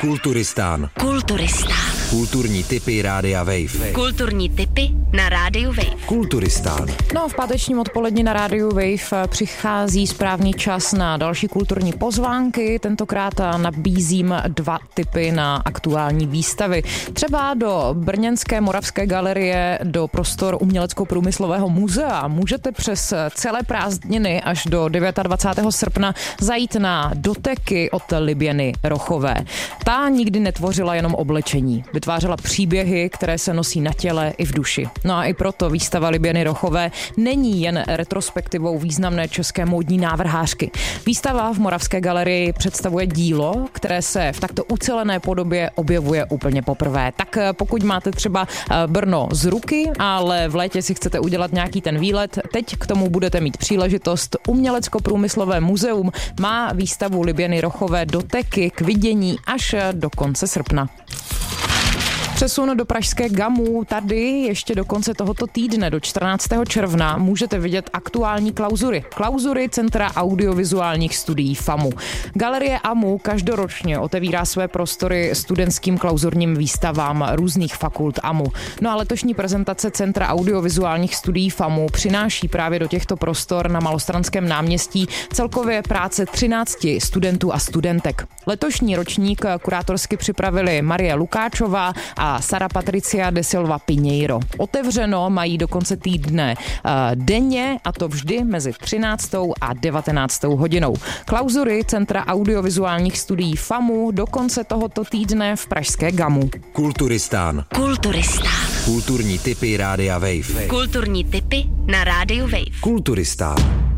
Kulturistán. Kulturistán. Kulturní tipy Rádia Wave. Kulturní tipy na Rádiu Wave. Kulturistán. No, v pátečním odpoledni na Rádiu Wave přichází správný čas na další kulturní pozvánky. Tentokrát nabízím 2 tipy na aktuální výstavy. Třeba do brněnské Moravské galerie, do prostor Umělecko-průmyslového muzea. Můžete přes celé prázdniny až do 29. srpna zajít na doteky od Liběny Rochové. Ta nikdy netvořila jenom oblečení. Vytvářela příběhy, které se nosí na těle i v duši. No a i proto výstava Liběny Rochové není jen retrospektivou významné české módní návrhářky. Výstava v Moravské galerii představuje dílo, které se v takto ucelené podobě objevuje úplně poprvé. Tak pokud máte třeba Brno z ruky, ale v létě si chcete udělat nějaký ten výlet, teď k tomu budete mít příležitost. Umělecko-průmyslové muzeum má výstavu Liběny Rochové doteky k vidění až do konce srpna. Přesun do pražské GAMu. Tady ještě do konce tohoto týdne, do 14. června, můžete vidět aktuální klauzury. Klauzury Centra audiovizuálních studií FAMU. Galerie AMU každoročně otevírá své prostory studentským klauzurním výstavám různých fakult AMU. No a letošní prezentace Centra audiovizuálních studií FAMU přináší právě do těchto prostor na Malostranském náměstí celkově práce 13 studentů a studentek. Letošní ročník kurátorsky připravili Marie Lukáčová a Sara Patricia de Silva Pinheiro. Otevřeno mají do konce týdne denně, a to vždy mezi 13. a 19. hodinou. Klauzury Centra audiovizuálních studií FAMU do konce tohoto týdne v pražské GAMu. Kulturistán. Kulturistán. Kulturní tipy Rádia Wave. Kulturní tipy na Rádiu Wave. Kulturistán.